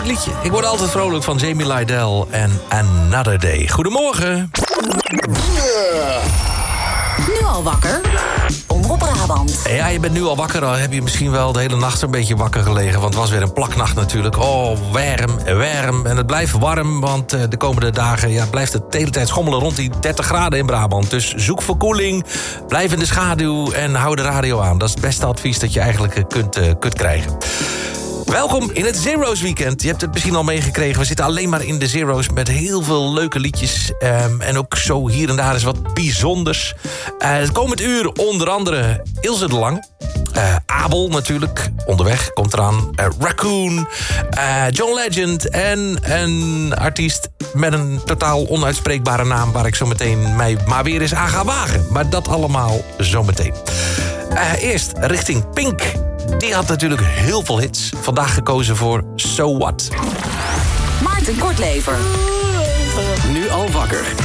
vrolijk liedje. Ik word altijd vrolijk van Jamie Lydell en Another Day. Goedemorgen. Nu al wakker? Omroep Brabant. Ja, je bent nu al wakker. Al heb je misschien wel de hele nacht een beetje wakker gelegen. Want het was weer een plaknacht natuurlijk. Oh, warm. En het blijft warm, want de komende dagen blijft het de hele tijd schommelen rond die 30 graden in Brabant. Dus zoek verkoeling, blijf in de schaduw en hou de radio aan. Dat is het beste advies dat je eigenlijk kunt krijgen. Welkom in het Zero's Weekend. Je hebt het misschien al meegekregen. We zitten alleen maar in de Zero's met heel veel leuke liedjes. En ook zo hier en daar is wat bijzonders. Het komend uur onder andere Ilse de Lange. Abel natuurlijk, onderweg, komt eraan. Raccoon, John Legend en een artiest met een totaal onuitspreekbare naam... waar ik zo meteen mij maar weer eens aan ga wagen. Maar dat allemaal zo meteen. Eerst richting Pink. Die had natuurlijk heel veel hits. Vandaag gekozen voor So What. Maarten Kortlever. Nu al wakker.